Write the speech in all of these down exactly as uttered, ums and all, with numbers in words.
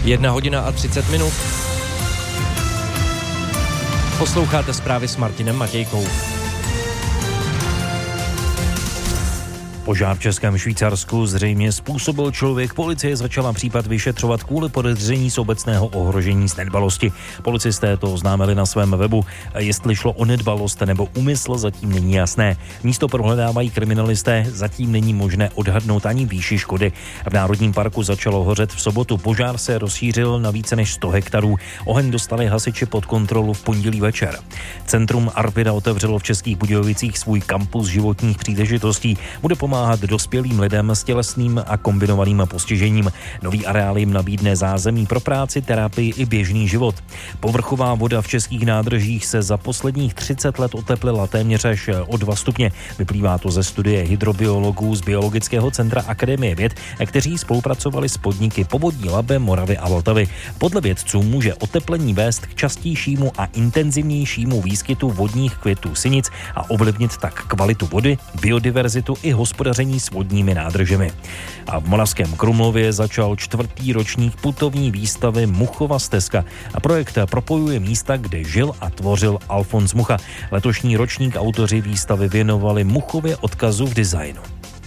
Jedna hodina a třicet minut. Posloucháte zprávy s Martinem Matějkou. Požár v Českém Švýcarsku zřejmě způsobil člověk. Policie začala případ vyšetřovat kvůli podezření z obecného ohrožení z nedbalosti. Policisté to oznámili na svém webu. Jestli šlo o nedbalost nebo úmysl, zatím není jasné. Místo prohledávají kriminalisté, zatím není možné odhadnout ani výši škody. V Národním parku začalo hořet v sobotu. Požár se rozšířil na více než sto hektarů. Oheň dostali hasiči pod kontrolu v pondělí večer. Centrum Arpida otevřelo v Českých Budějovicích svůj kampus životních příležitostí. Bude pomáhat dospělým lidem s tělesným a kombinovaným postižením. Nový areál jim nabídne zázemí pro práci, terapii i běžný život. Povrchová voda v českých nádržích se za posledních třicet let oteplila téměř až o dva stupně. Vyplývá to ze studie hydrobiologů z Biologického centra Akademie věd, kteří spolupracovali s podniky Povodí Labe, Moravy a Vltavy. Podle vědců může oteplení vést k častějšímu a intenzivnějšímu výskytu vodních květů sinic a ovlivnit tak kvalitu vody, biodiverzitu i hospodářství s vodními nádržemi. A v Moravském Krumlově začal čtvrtý ročník putovní výstavy Muchova stezka. A projekt propojuje místa, kde žil a tvořil Alfons Mucha. Letošní ročník autoři výstavy věnovali Muchově odkazu v designu.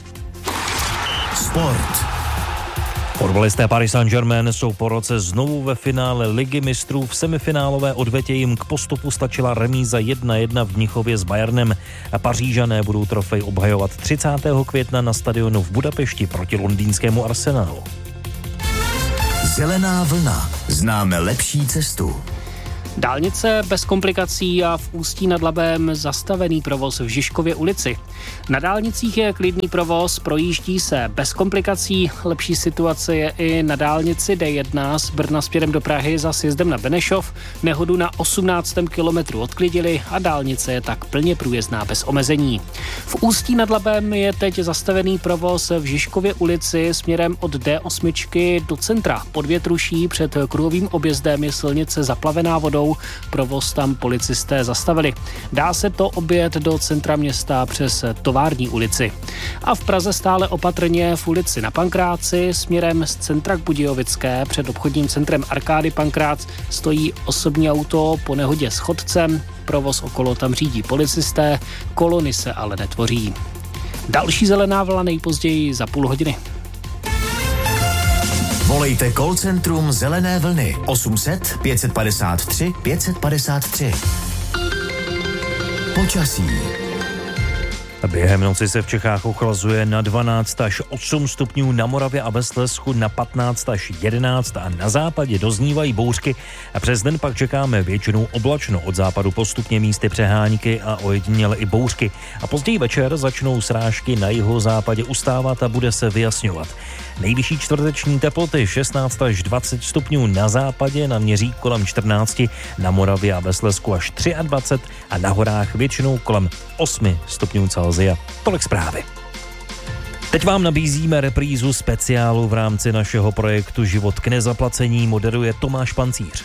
Sport. Fotbalisté Paris Saint-Germain jsou po roce znovu ve finále Ligy mistrů. V semifinálové odvetě jim k postupu stačila remíza jedna jedna v Mnichově s Bayernem. A Pařížané budou trofej obhajovat třicátého května na stadionu v Budapešti proti londýnskému Arsenalu. Zelená vlna. Známe lepší cestu. Dálnice bez komplikací a v Ústí nad Labem zastavený provoz v Žižkově ulici. Na dálnicích je klidný provoz, projíždí se bez komplikací. Lepší situace je i na dálnici D jedna z Brna směrem do Prahy za sjezdem na Benešov. Nehodu na osmnáctém kilometru odklidili a dálnice je tak plně průjezdná bez omezení. V Ústí nad Labem je teď zastavený provoz v Žižkově ulici směrem od D osm do centra. Pod Větruší před kruhovým objezdem je silnice zaplavená vodou. Provoz tam policisté zastavili. Dá se to objet do centra města přes Tovární ulici. A v Praze stále opatrně v ulici na Pankráci směrem z centra k Budějovické před obchodním centrem Arkády Pankrác stojí osobní auto po nehodě s chodcem. Provoz okolo tam řídí policisté, kolony se ale netvoří. Další zelená vlna nejpozději za půl hodiny. Volejte call centrum Zelené vlny osm set pět padesát tři pět padesát tři. Počasí. Během noci se v Čechách ochlazuje na dvanáct až osm stupňů, na Moravě a ve Slezsku na patnáct až jedenáct a na západě doznívají bouřky a přes den pak čekáme většinou oblačno, od západu postupně místy přehánky a ojediněle i bouřky. A později večer začnou srážky na jihozápadě ustávat a bude se vyjasňovat. Nejvyšší čtvrteční teploty šestnáct až dvacet stupňů na západě, na měří kolem čtrnáct, na Moravě a ve Slezsku až dvacet tři a na horách většinou kolem osm stupňů Celsia. Tolik zprávy. Teď vám nabízíme reprízu speciálu v rámci našeho projektu Život k nezaplacení, moderuje Tomáš Pancíř.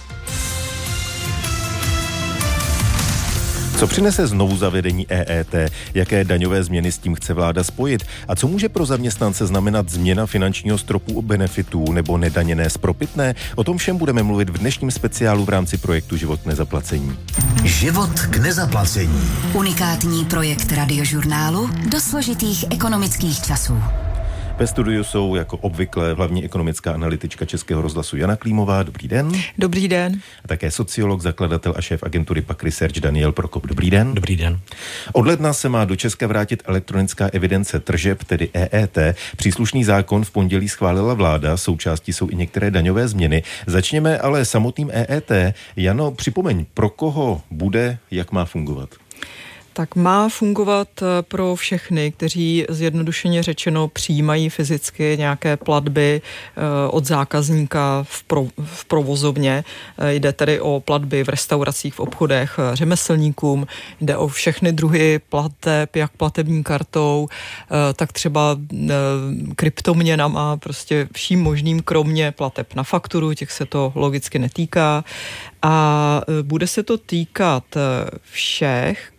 Co přinese znovu zavedení E E T? Jaké daňové změny s tím chce vláda spojit? A co může pro zaměstnance znamenat změna finančního stropu benefitů nebo nedaněné spropitné? O tom všem budeme mluvit v dnešním speciálu v rámci projektu Život k nezaplacení. Život k nezaplacení. Unikátní projekt Radiožurnálu do složitých ekonomických časů. Ve studiu jsou jako obvykle hlavní ekonomická analytička Českého rozhlasu Jana Klímová. Dobrý den. Dobrý den. A také sociolog, zakladatel a šéf agentury Pak Research Daniel Prokop. Dobrý den. Dobrý den. Od ledna se má do Česka vrátit elektronická evidence tržeb, tedy E E T. Příslušný zákon v pondělí schválila vláda, součástí jsou i některé daňové změny. Začněme ale samotným E E T. Jano, připomeň, pro koho bude, jak má fungovat? Tak má fungovat pro všechny, kteří zjednodušeně řečeno přijímají fyzicky nějaké platby od zákazníka v, pro, v provozovně. Jde tedy o platby v restauracích, v obchodech, řemeslníkům, jde o všechny druhy plateb, jak platební kartou, tak třeba kryptoměnama, prostě vším možným, kromě plateb na fakturu, těch se to logicky netýká. A bude se to týkat všech, kromě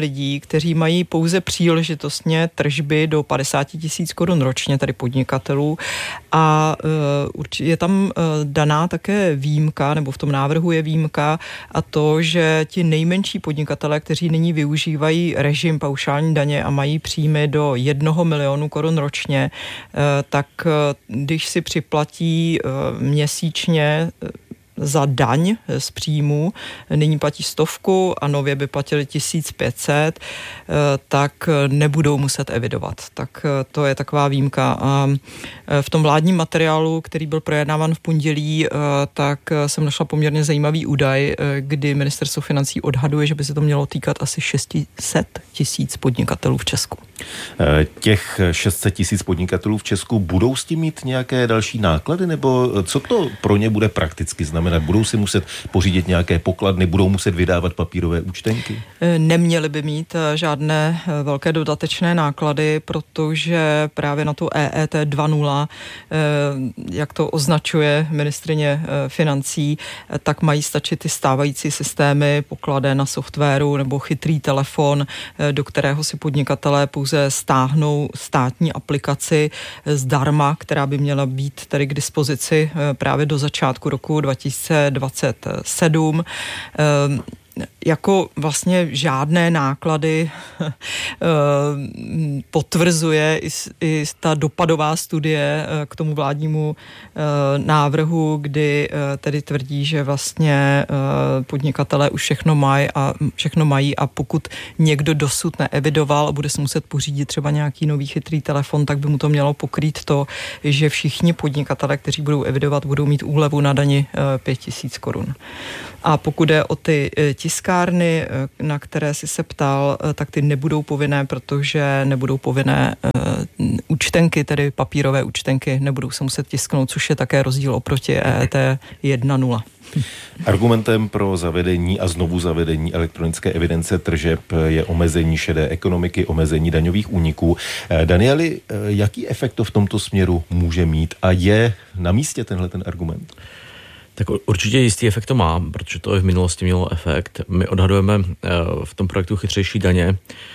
lidí, kteří mají pouze příležitostně tržby do padesát tisíc korun ročně, tedy podnikatelů. A je tam daná také výjimka, nebo v tom návrhu je výjimka, a to, že ti nejmenší podnikatelé, kteří nyní využívají režim paušální daně a mají příjmy do jednoho milionu korun ročně, tak když si připlatí měsíčně za daň z příjmu, nyní platí stovku a nově by platili tisíc pět set, tak nebudou muset evidovat. Tak to je taková výjimka. A v tom vládním materiálu, který byl projednáván v pondělí, tak jsem našla poměrně zajímavý údaj, kdy ministerstvo financí odhaduje, že by se to mělo týkat asi šest set tisíc podnikatelů v Česku. Těch šest set tisíc podnikatelů v Česku budou s tím mít nějaké další náklady, nebo co to pro ně bude prakticky znamenat? Budou si muset pořídit nějaké pokladny, budou muset vydávat papírové účtenky? Neměli by mít žádné velké dodatečné náklady, protože právě na to E E T dva tečka nula, jak to označuje ministryně financí, tak mají stačit ty stávající systémy pokladen na softwaru nebo chytrý telefon, do kterého si podnikatelé pouze stáhnou státní aplikaci zdarma, která by měla být tedy k dispozici právě do začátku roku dva tisíce dvacet sedm. Jako vlastně žádné náklady potvrzuje i, i ta dopadová studie k tomu vládnímu návrhu, kdy tedy tvrdí, že vlastně podnikatelé už všechno mají a všechno mají a pokud někdo dosud neevidoval a bude se muset pořídit třeba nějaký nový chytrý telefon, tak by mu to mělo pokrýt to, že všichni podnikatelé, kteří budou evidovat, budou mít úlevu na dani pět tisíc korun. A pokud jde o ty tiskárny, na které si se ptal, tak ty nebudou povinné, protože nebudou povinné uh, účtenky, tedy papírové účtenky, nebudou se muset tisknout, což je také rozdíl oproti E E T jedna tečka nula. Argumentem pro zavedení a znovu zavedení elektronické evidence tržeb je omezení šedé ekonomiky, omezení daňových úniků. Danieli, jaký efekt to v tomto směru může mít a je na místě tenhle ten argument? Tak určitě jistý efekt to má, protože to i v minulosti mělo efekt. My odhadujeme v tom projektu Chytřejší daně,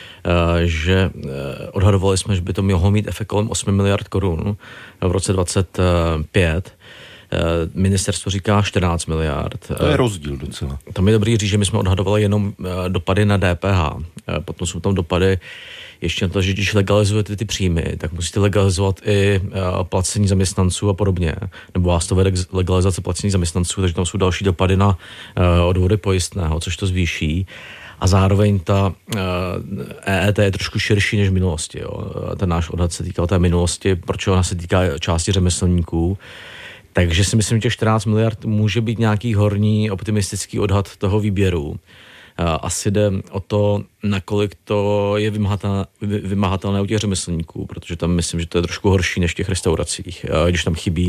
že odhadovali jsme, že by to mohlo mít efekt kolem osm miliard korun v roce dvacet pět. Ministerstvo říká čtrnáct miliard. To je rozdíl docela. Tam je dobrý říct, že my jsme odhadovali jenom dopady na D P H. Potom jsou tam dopady ještě na to, že když legalizujete ty příjmy, tak musíte legalizovat i placení zaměstnanců a podobně. Nebo vás to vede k legalizaci placení zaměstnanců, takže tam jsou další dopady na odvody pojistného, což to zvýší. A zároveň ta E E T je trošku širší než v minulosti. Jo. Ten náš odhad se týkal té minulosti, protože ona se týká části řemeslníků. Takže si myslím, že těch čtrnáct miliard může být nějaký horní optimistický odhad toho výběru. Asi jde o to, nakolik to je vymahatelné, vymahatelné u těch řemeslníků, protože tam myslím, že to je trošku horší než v těch restauracích, když tam chybí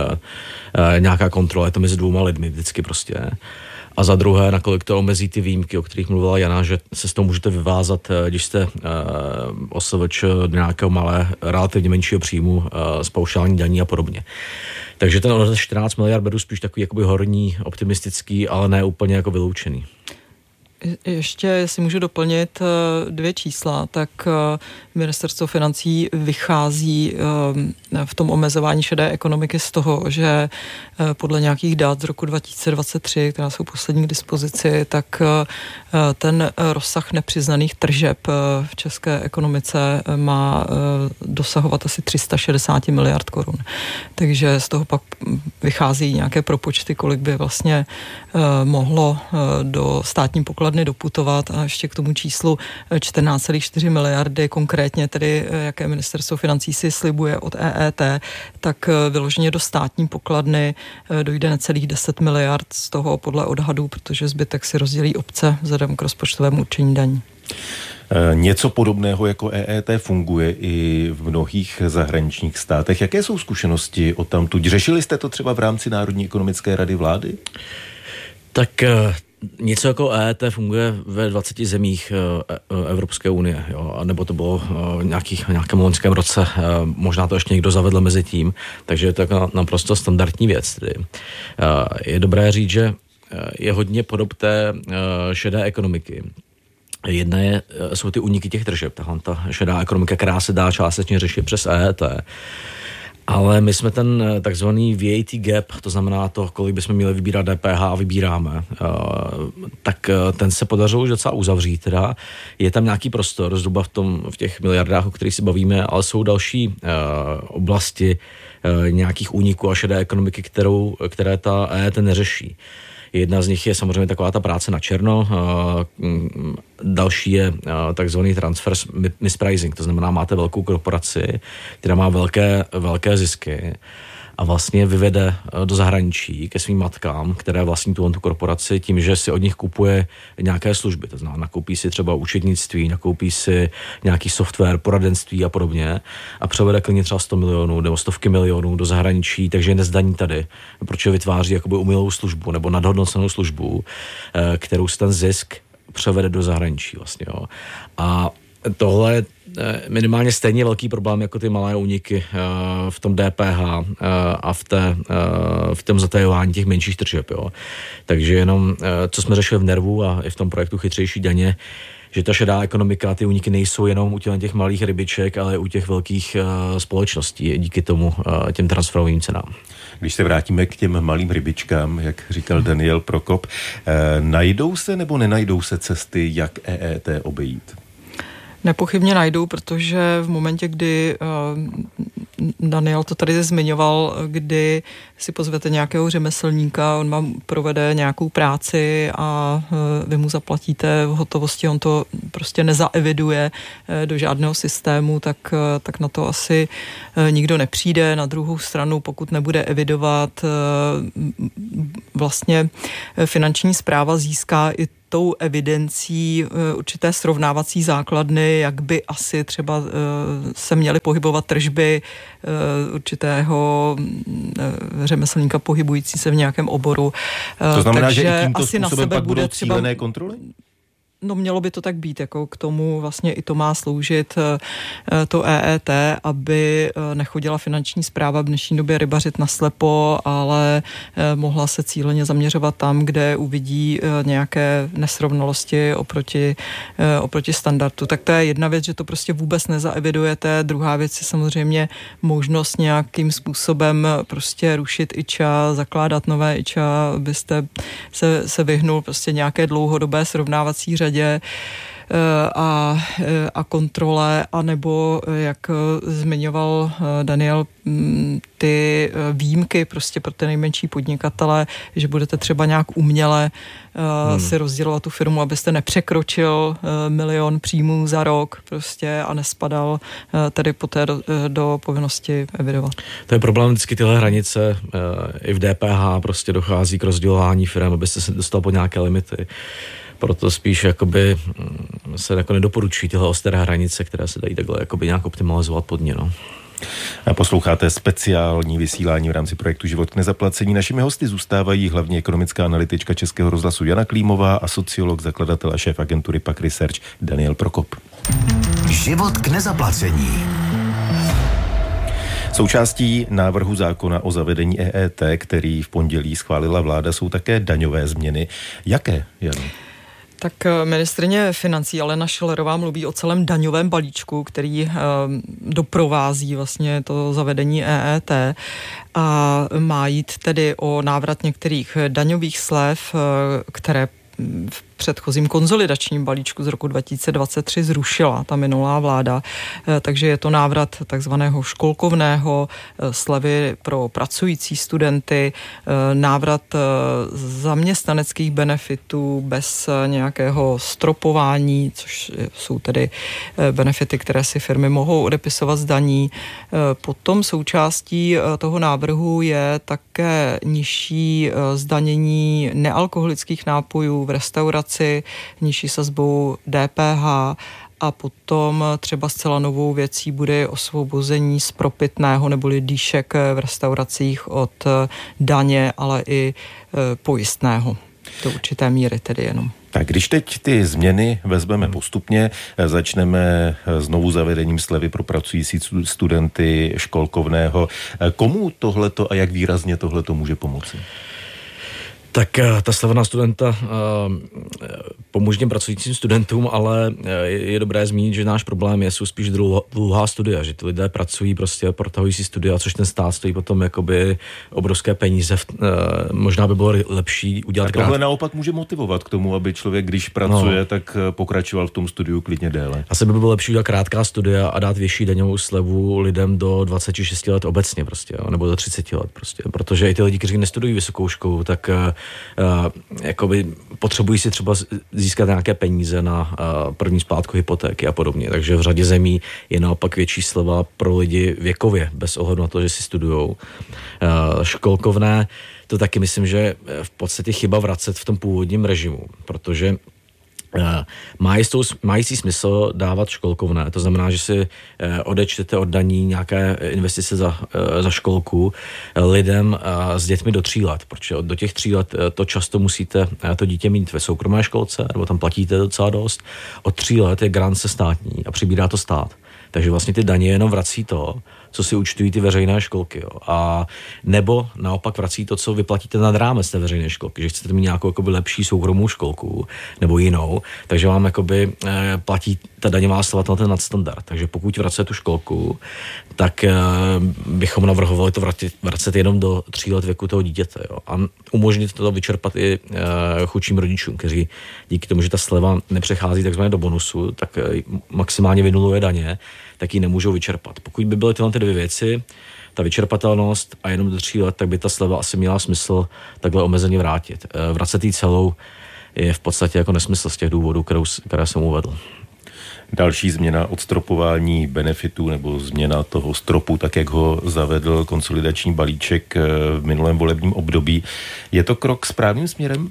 nějaká kontrola, je to mezi dvouma lidmi vždycky prostě. A za druhé, nakolik to omezí ty výjimky, o kterých mluvila Jana, že se s toho můžete vyvázat, když jste O S V Č do nějakého malé, relativně menšího příjmu z paušální daní a podobně. Takže ten odhad čtrnáct miliard beru spíš takový jakoby horní, optimistický, ale ne úplně jako vyloučený. Ještě, jestli můžu doplnit dvě čísla, tak ministerstvo financí vychází v tom omezování šedé ekonomiky z toho, že podle nějakých dat z roku dva tisíce dvacet tři, která jsou poslední k dispozici, tak ten rozsah nepřiznaných tržeb v české ekonomice má dosahovat asi tři sta šedesát miliard korun. Takže z toho pak vychází nějaké propočty, kolik by vlastně mohlo do státní pokladny doputovat a ještě k tomu číslu čtrnáct celá čtyři miliardy, konkrétně tedy, jaké ministerstvo financí si slibuje od E E T, tak vyloženě do státní pokladny dojde necelých deset miliard z toho podle odhadů, protože zbytek si rozdělí obce vzhledem k rozpočtovému určení daní. Něco podobného jako E E T funguje i v mnohých zahraničních státech. Jaké jsou zkušenosti odtamtud? Řešili jste to třeba v rámci Národní ekonomické rady vlády? Tak něco jako E E T funguje ve dvaceti zemích Evropské unie, jo? Nebo to bylo v nějakých, nějakém loňském roce, možná to ještě někdo zavedl mezi tím, takže je to naprosto standardní věc. Tedy. Je dobré říct, že je hodně podob té šedé ekonomiky. Jedna je, jsou ty úniky těch tržeb, tahle ta šedá ekonomika, která se dá částečně řešit přes E E T. Ale my jsme ten takzvaný V A T gap, to znamená to, kolik bychom měli vybírat D P H a vybíráme, tak ten se podařilo už docela uzavřít. Teda. Je tam nějaký prostor, zhruba v, tom, v těch miliardách, o kterých si bavíme, ale jsou další oblasti nějakých úniků a šedé ekonomiky, kterou, které ta E E T neřeší. Jedna z nich je samozřejmě taková ta práce na černo, další je takzvaný transfer mispricing, to znamená, máte velkou korporaci, která má velké, velké zisky a vlastně vyvede do zahraničí ke svým matkám, které vlastní tu, tu korporaci, tím, že si od nich kupuje nějaké služby. To znamená, nakoupí si třeba účetnictví, nakoupí si nějaký software, poradenství a podobně a převede klidně třeba sto milionů nebo stovky milionů do zahraničí, takže je nezdaní tady, protože vytváří jakoby umělou službu nebo nadhodnocenou službu, kterou si ten zisk převede do zahraničí vlastně. Jo. A tohle je minimálně stejně velký problém jako ty malé úniky v tom D P H a v, té, v tom zatajování těch menších tržeb. Jo. Takže jenom, co jsme řešili v Nervu a i v tom projektu Chytřejší daně, že ta šedá ekonomika, ty úniky nejsou jenom u těch malých rybiček, ale u těch velkých společností díky tomu těm transferovým cenám. Když se vrátíme k těm malým rybičkám, jak říkal Daniel Prokop, najdou se nebo nenajdou se cesty, jak E E T obejít? Nepochybně najdou, protože v momentě, kdy Daniel to tady zmiňoval, kdy si pozvete nějakého řemeslníka, on vám provede nějakou práci a vy mu zaplatíte v hotovosti, on to prostě nezaeviduje do žádného systému, tak, tak na to asi nikdo nepřijde. Na druhou stranu, pokud nebude evidovat, vlastně Finanční správa získá i tou evidencí určité srovnávací základny, jak by asi třeba se měly pohybovat tržby určitého řemeslníka pohybující se v nějakém oboru. To znamená, takže že i tímto asi způsobem pak budou třeba cílené kontroly? No mělo by to tak být, jako k tomu vlastně i to má sloužit to E E T, aby nechodila Finanční správa v dnešní době rybařit naslepo, ale mohla se cíleně zaměřovat tam, kde uvidí nějaké nesrovnalosti oproti, oproti standardu. Tak to je jedna věc, že to prostě vůbec nezaevidujete. Druhá věc je samozřejmě možnost nějakým způsobem prostě rušit I Č A, zakládat nové I Č A, abyste se, se vyhnul prostě nějaké dlouhodobé srovnávací řadě a, a kontrole, anebo, jak zmiňoval Daniel, ty výjimky prostě pro ty nejmenší podnikatele, že budete třeba nějak uměle hmm. si rozdělovat tu firmu, abyste nepřekročil milion příjmů za rok prostě a nespadal tedy poté do, do povinnosti evidovat. To je problém vždycky tyhle hranice. I v D P H prostě dochází k rozdělování firm, abyste se dostal pod nějaké limity. Proto spíš jakoby se jako nedoporučují tyhle ostré hranice, které se dají takhle jakoby nějak optimalizovat pod ně. No. A posloucháte speciální vysílání v rámci projektu Život k nezaplacení. Našimi hosty zůstávají hlavně ekonomická analytička Českého rozhlasu Jana Klímová a sociolog, zakladatel a šéf agentury P A C Research Daniel Prokop. Život k nezaplacení. Součástí návrhu zákona o zavedení E E T, který v pondělí schválila vláda, jsou také daňové změny. Jaké, Janu? Tak ministryně financí Alena Schillerová mluví o celém daňovém balíčku, který eh, doprovází vlastně to zavedení E E T a má jít tedy o návrat některých daňových slev, eh, které v předchozím konzolidačním balíčku z roku dva tisíce dvacet tři zrušila ta minulá vláda, takže je to návrat takzvaného školkovného, slevy pro pracující studenty, návrat zaměstnaneckých benefitů bez nějakého stropování, což jsou tedy benefity, které si firmy mohou odepisovat z daní. Potom součástí toho návrhu je také nižší zdanění nealkoholických nápojů v restauraci, nižší sazbou D P H a potom třeba zcela novou věcí bude osvobození z propitného neboli dýšek v restauracích od daně, ale i pojistného. Do určité míry tedy jenom. Tak když teď ty změny vezmeme postupně, začneme znovu zavedením slevy pro pracující studenty školkovného. Komu tohleto a jak výrazně tohleto může pomoci? Tak ta sleva na studenta pomůže těm pracujícím studentům, ale je dobré zmínit, že náš problém je, jsou spíš dlouhá studia, že ty lidé pracují prostě, protahují si studia, což ten stát stojí potom jakoby obrovské peníze. Možná by bylo lepší udělat... A tohle krát... naopak může motivovat k tomu, aby člověk, když pracuje, no. tak pokračoval v tom studiu klidně déle. Asi by bylo lepší udělat krátká studia a dát větší daňovou slevu lidem do dvacet šest let obecně prostě, jo, nebo do třicet let prostě, protože i ty lidi, kteří nestudují vysokou školu, tak Uh, jakoby potřebují si třeba získat nějaké peníze na uh, první splátku hypotéky a podobně. Takže v řadě zemí je naopak větší sleva pro lidi věkově, bez ohledu na to, že si studujou. Uh, školkovné, to taky myslím, že v podstatě chyba vracet v tom původním režimu, protože Má jistou, má jistý smysl dávat školkovné, to znamená, že si odečtete od daní nějaké investice za, za školku lidem s dětmi do tří let, protože do těch tří let to často musíte to dítě mít ve soukromé školce, nebo tam platíte docela dost. Od tří let je garance státní a přibírá to stát. Takže vlastně ty daně jenom vrací to, co si účtují ty veřejné školky. Jo. A nebo naopak vrací to, co vyplatíte nad rámec té veřejné školky, že chcete mít nějakou jakoby lepší soukromou školku nebo jinou, takže vám jakoby eh, platí ta daňová sleva na ten nadstandard. Takže pokud vracete tu školku, tak eh, bychom navrhovali to vracet, vracet jenom do tří let věku toho dítěte. Jo. A umožnit to vyčerpat i eh, chudším rodičům, kteří díky tomu, že ta sleva nepřechází takzvaně do bonusu, tak eh, maximálně vynuluje daně, tak ji nemůžou vyčerpat. Pokud by byly tyhle ty dvě věci, ta vyčerpatelnost a jenom do tří let, tak by ta sleva asi měla smysl takhle omezeně vrátit. Vracet jí celou je v podstatě jako nesmysl z těch důvodů, kterou, které jsem uvedl. Další změna odstropování benefitů nebo změna toho stropu, tak jak ho zavedl konsolidační balíček v minulém volebním období. Je to krok správným směrem?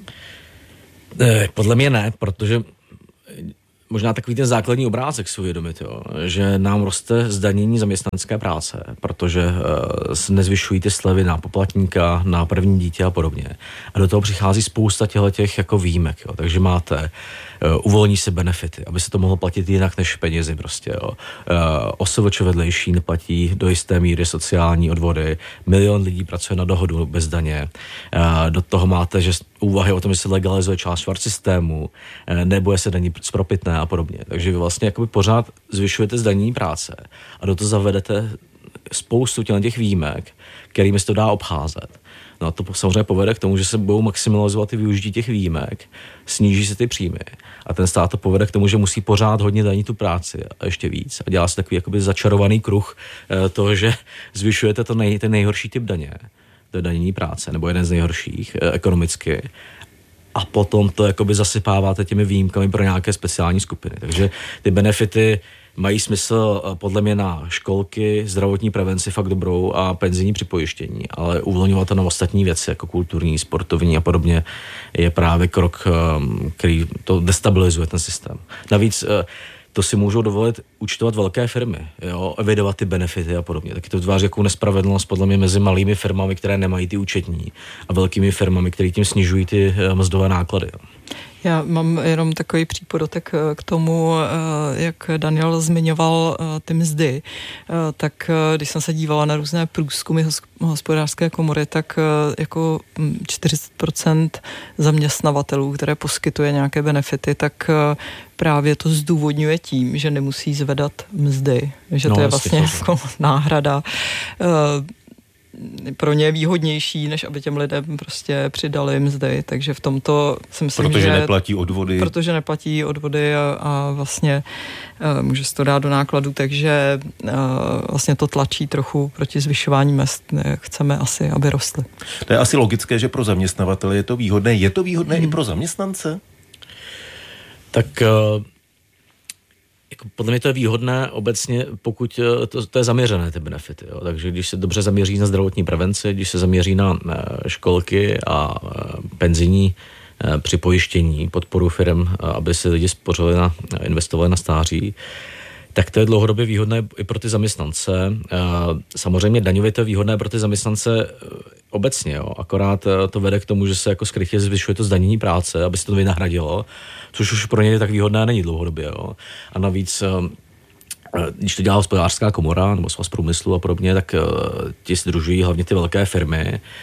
Podle mě ne, protože možná takový ten základní obrázek si uvědomit, jo, že nám roste zdanění zaměstnanské práce, protože uh, se nezvyšují ty slevy na poplatníka, na první dítě a podobně. A do toho přichází spousta těch jako výjimek, jo. Takže máte uh, uvolní se benefity, aby se to mohlo platit jinak než penězi prostě, jo. Uh, O S V Č vedlejší neplatí do jisté míry sociální odvody, milion lidí pracuje na dohodu bez daně. Uh, do toho máte, že úvahy o tom, že se legalizuje část švart systému, uh, nebo je se daní spropitné a podobně. Takže vy vlastně jakoby pořád zvyšujete zdanění práce a do toho zavedete spoustu těch výjimek, kterými se to dá obcházet. No a to samozřejmě povede k tomu, že se budou maximalizovat ty využití těch výjimek, sníží se ty příjmy a ten stát to povede k tomu, že musí pořád hodně danit tu práci a ještě víc. A dělá se takový jakoby začarovaný kruh toho, že zvyšujete to nej, ten nejhorší typ daně, to je danění práce, nebo jeden z nejhorších ekonomicky. A potom to jakoby zasypáváte těmi výjimkami pro nějaké speciální skupiny. Takže ty benefity mají smysl podle mě na školky, zdravotní prevenci fakt dobrou a penzijní připojištění, ale uvolňovat to na ostatní věci, jako kulturní, sportovní a podobně, je právě krok, který to destabilizuje ten systém. Navíc to si můžou dovolit účtovat velké firmy, jo, evidovat ty benefity a podobně. Taky to vytváří jakou nespravedlnost podle mě mezi malými firmami, které nemají ty účetní, a velkými firmami, které tím snižují ty mzdové náklady. Jo. Já mám jenom takový přípodotek k tomu, jak Daniel zmiňoval ty mzdy. Tak když jsem se dívala na různé průzkumy hospodářské komory, tak jako čtyřicet procent zaměstnavatelů, které poskytuje nějaké benefity, tak právě to zdůvodňuje tím, že nemusí zvedat mzdy. Že no, to je vlastně jako náhrada. Pro ně je výhodnější, než aby těm lidem prostě přidali mzdy, takže v tomto si myslím, protože že... Protože neplatí odvody. Protože neplatí odvody a, a vlastně uh, může se to dát do nákladu, takže uh, vlastně to tlačí trochu proti zvyšování mezd. Chceme asi, aby rostly. To je asi logické, že pro zaměstnavatele je to výhodné. Je to výhodné hmm. i pro zaměstnance? Tak... Uh... Podle mě to je výhodné obecně, pokud to, to je zaměřené ty benefity. Jo. Takže když se dobře zaměří na zdravotní prevenci, když se zaměří na školky a penzijní připojištění, podporu firm, aby si lidi spořili na, investovali na stáří, tak to je dlouhodobě výhodné i pro ty zaměstnance. Samozřejmě daňově to je výhodné pro ty zaměstnance obecně, jo. Akorát to vede k tomu, že se jako skrytě zvyšuje to zdanění práce, aby se to vynahradilo, což už pro ně tak výhodné není dlouhodobě. Jo. A navíc, když to dělá hospodářská komora nebo svaz průmyslu a podobně, tak ti sdružují hlavně ty velké firmy,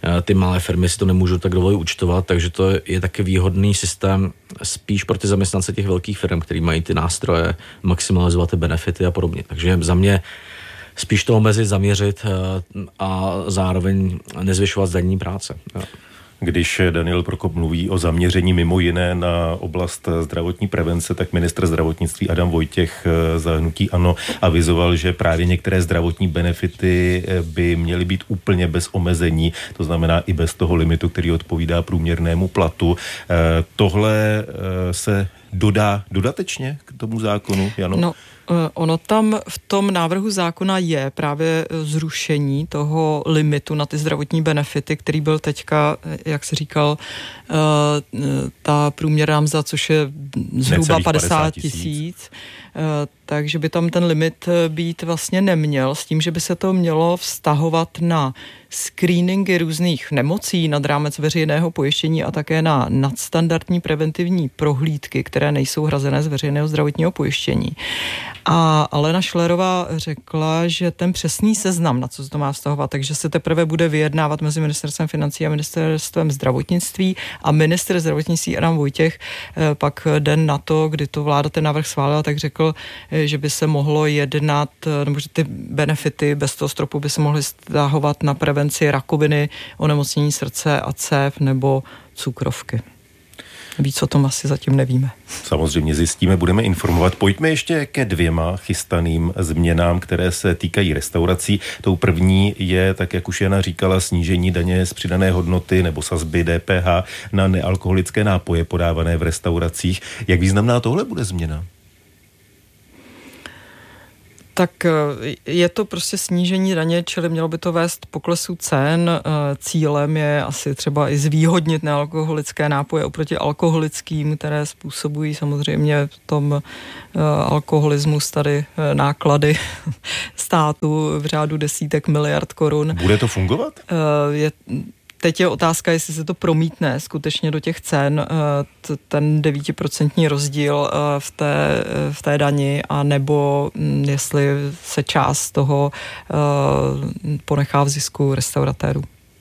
ty malé firmy si to nemůžou tak dovolit účtovat, takže to je taky výhodný systém spíš pro ty zaměstnance těch velkých firm, který mají ty nástroje maximalizovat ty benefity a podobně. Takže za mě spíš to omezit, zaměřit a zároveň nezvyšovat zdanění práce. Když Daniel Prokop mluví o zaměření mimo jiné na oblast zdravotní prevence, tak ministr zdravotnictví Adam Vojtěch za hnutí ANO avizoval, že právě některé zdravotní benefity by měly být úplně bez omezení, to znamená i bez toho limitu, který odpovídá průměrnému platu. Tohle se dodá dodatečně k tomu zákonu, Jano? No. Ono tam v tom návrhu zákona je právě zrušení toho limitu na ty zdravotní benefity, který byl teďka, jak se říkal, ta průměrná mzda, což je zhruba padesát tisíc. Takže by tam ten limit být vlastně neměl, s tím, že by se to mělo vztahovat na screeningy různých nemocí nad rámec veřejného pojištění a také na nadstandardní preventivní prohlídky, které nejsou hrazené z veřejného zdravotního pojištění. A Alena Schillerová řekla, že ten přesný seznam, na co se to má vztahovat, takže se teprve bude vyjednávat mezi ministerstvem financí a ministerstvem zdravotnictví a ministr zdravotnictví Adam Vojtěch pak den na to, kdy to vláda ten návrh schválila, tak řekl, že by se mohlo jednat, nebo že ty benefity bez toho stropu by se mohly vztahovat na prevenci rakoviny, onemocnění srdce a cév nebo cukrovky. Víc o tom asi zatím nevíme. Samozřejmě zjistíme, budeme informovat. Pojďme ještě ke dvěma chystaným změnám, které se týkají restaurací. Tou první je, tak jak už Jana říkala, snížení daně z přidané hodnoty nebo sazby D P H na nealkoholické nápoje podávané v restauracích. Jak významná tohle bude změna? Tak je to prostě snížení daně, čili mělo by to vést poklesu cen. Cílem je asi třeba i zvýhodnit nealkoholické nápoje oproti alkoholickým, které způsobují samozřejmě v tom alkoholismus tady náklady státu v řádu desítek miliard korun. Bude to fungovat? Je Teď je otázka, jestli se to promítne skutečně do těch cen, ten devítiprocentní rozdíl v té, v té dani, a nebo jestli se část toho ponechá v zisku restauratérů.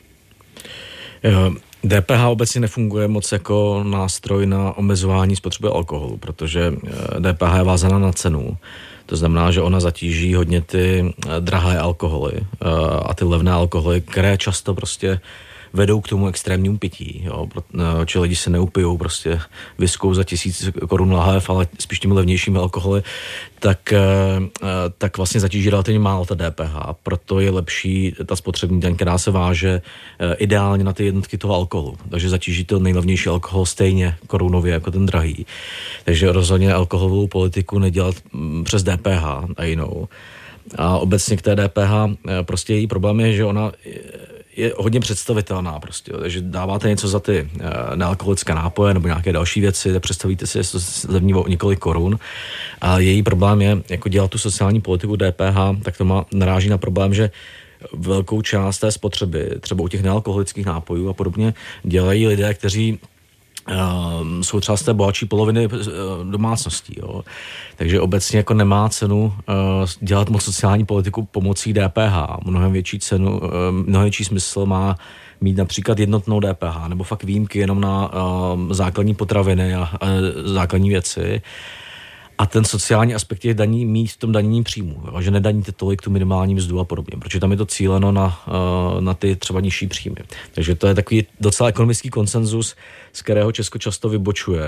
D P H obecně nefunguje moc jako nástroj na omezování spotřeby alkoholu, protože D P H je vázaná na cenu. To znamená, že ona zatíží hodně ty drahé alkoholy a ty levné alkoholy, které často prostě vedou k tomu extrémnímu pití. Jo. Či lidi se neupijou prostě viskou za tisíc korun lahev, ale spíš těmi levnějšími alkoholy, tak, tak vlastně zatíží relativně málo ta D P H. Proto je lepší ta spotřební daň, která se váže ideálně na ty jednotky toho alkoholu. Takže zatíží to nejlevnější alkohol stejně korunově jako ten drahý. Takže rozhodně alkoholovou politiku nedělat přes D P H a jinou. A obecně k té D P H prostě její problém je, že ona je hodně představitelná prostě, takže dáváte něco za ty e, nealkoholické nápoje nebo nějaké další věci, tak představíte si, jestli to zlevní o několik korun, a její problém je, jako dělat tu sociální politiku D P H, tak to má, naráží na problém, že velkou část té spotřeby, třeba u těch nealkoholických nápojů a podobně, dělají lidé, kteří Uh, jsou třeba z té bohatší poloviny uh, domácností. Jo. Takže obecně jako nemá cenu uh, dělat moc sociální politiku pomocí D P H. Mnohem větší cenu, uh, mnohem větší smysl má mít například jednotnou D P H nebo fakt výjimky jenom na uh, základní potraviny a uh, základní věci. A ten sociální aspekt těch daní mít v tom danění příjmu, jo, že nedaníte tolik tu minimální mzdu a podobně, protože tam je to cíleno na, na ty třeba nižší příjmy. Takže to je takový docela ekonomický konsenzus, z kterého Česko často vybočuje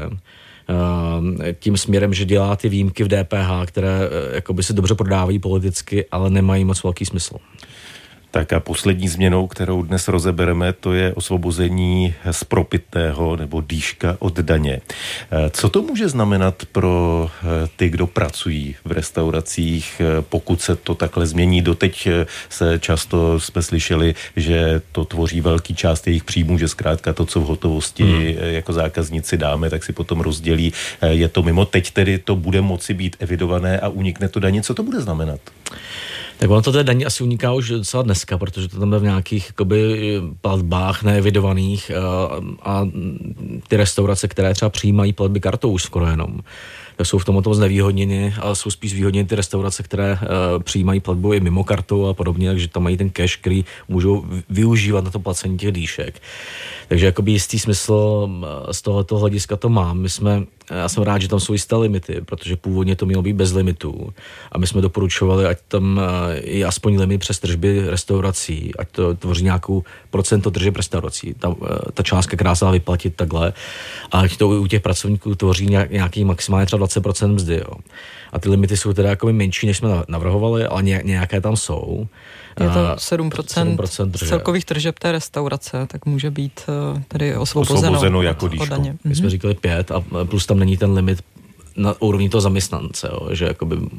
tím směrem, že dělá ty výjimky v D P H, které jakoby se dobře prodávají politicky, ale nemají moc velký smysl. Tak a poslední změnou, kterou dnes rozebereme, to je osvobození z propitného nebo dýška od daně. Co to může znamenat pro ty, kdo pracují v restauracích, pokud se to takhle změní? Doteď se často jsme slyšeli, že to tvoří velký část jejich příjmů, že zkrátka to, co v hotovosti hmm. jako zákazníci dáme, tak si potom rozdělí. Je to mimo. Teď tedy to bude moci být evidované a unikne to daně. Co to bude znamenat? Tak ono to té daní asi uniká už docela dneska, protože to tam je v nějakých jakoby, platbách neevidovaných a, a ty restaurace, které třeba přijímají platby kartou už skoro jenom, tak jsou v tomto znevýhodněny, ale jsou spíš zvýhodněny ty restaurace, které uh, přijímají platbu i mimo kartu a podobně, takže tam mají ten cash, který můžou využívat na to placení těch dýšek. Takže jakoby jistý smysl z tohoto hlediska to mám. My jsme, já jsem rád, že tam jsou jisté limity, protože původně to mělo být bez limitů a my jsme doporučovali, ať tam je aspoň limit přes tržby restaurací, ať to tvoří nějakou procento tržeb restaurací. Ta, ta částka, která se dá vyplatit takhle, a ať to u těch pracovníků tvoří nějaký maximálně třeba dvacet procent mzdy. Jo. A ty limity jsou teda jakoby menší, než jsme navrhovali, ale nějaké tam jsou. Je to sedm procent, sedm procent celkových tržeb té restaurace, tak může být tedy osvobozeno, osvobozeno jako dýšku. daně. My jsme říkali pět a plus tam není ten limit na úrovni toho zaměstnance, jo, že jakoby, uh,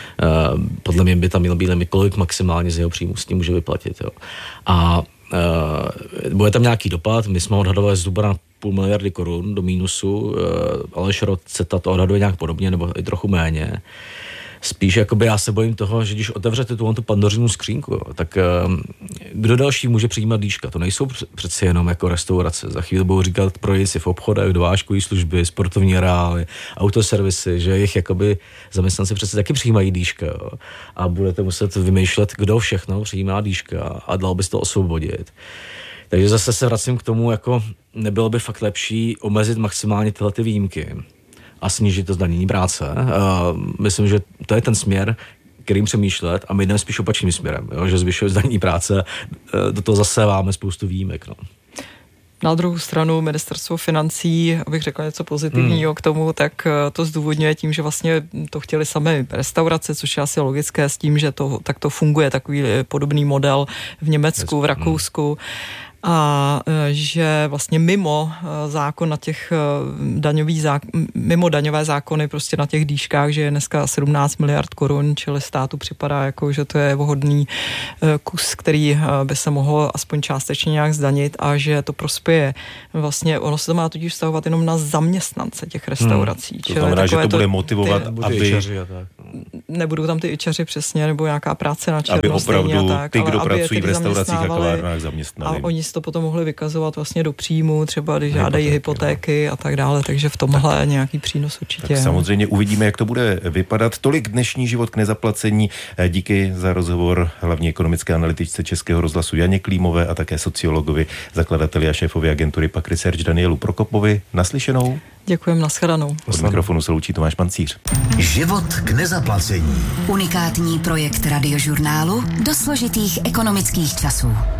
podle mě by tam měl být limit, kolik maximálně z jeho příjmu s tím může vyplatit. Jo. A uh, bude tam nějaký dopad, my jsme odhadovali zhruba na půl miliardy korun do mínusu, uh, ale Šrot-Ceta to odhaduje nějak podobně, nebo i trochu méně. Spíš jakoby já se bojím toho, že když otevřete tu, tu pandořinu skřínku, jo, tak um, kdo další může přijímat dýška? To nejsou přeci jenom jako restaurace. Za chvíli budou říkat prodejci v obchodech, dovážkové služby, sportovní areály, autoservisy, že jejich jakoby zaměstnanci přece taky přijímají dýška. Jo, a budete muset vymýšlet, kdo všechno přijímá dýška a dal bys to osvobodit. Takže zase se vracím k tomu, jako nebylo by fakt lepší omezit maximálně tyhle ty výjimky a snížit to zdanění práce. Uh, myslím, že to je ten směr, kterým přemýšlet a my jdeme spíš opačným směrem, jo? Že zvyšuje zdanění práce, uh, do toho zase máme spoustu výjimek. No. Na druhou stranu ministerstvo financí, abych řekla něco pozitivního hmm. k tomu, tak to zdůvodňuje tím, že vlastně to chtěli sami restaurace, což je asi logické s tím, že to takto funguje, takový podobný model v Německu, v Rakousku. A že vlastně mimo zákon na těch daňových zákon, mimo daňové zákony prostě na těch dýškách, že je dneska sedmnáct miliard korun, čili státu připadá jako, že to je vhodný kus, který by se mohl aspoň částečně nějak zdanit a že to prospěje. Vlastně ono se to má tudíž vztahovat jenom na zaměstnance těch restaurací. Hmm. To znamená, že to bude to, motivovat, ty, aby... Ičaři a tak. Nebudou tam ty ičaři přesně, nebo nějaká práce na černo. Aby opravdu tak, ty, kdo aby pracují v restauracích a kavárnách, zaměstnali. A oni si to potom mohli vykazovat vlastně do příjmu, třeba když žádají hypotéky a tak dále, takže v tomhle tak, nějaký přínos určitě. Tak samozřejmě uvidíme, jak to bude vypadat. Tolik dnešní život k nezaplacení. Díky za rozhovor hlavní ekonomické analytičce Českého rozhlasu Janě Klímové a také sociologovi, zakladateli a šéfovi agentury Pak Research Danielu Prokopovi. Naslyšenou. Děkujem, nashledanou. Od mikrofonu se loučí Tomáš Pancíř. Život k nezaplacení. Unikátní projekt Radiožurnálu do složitých ekonomických časů.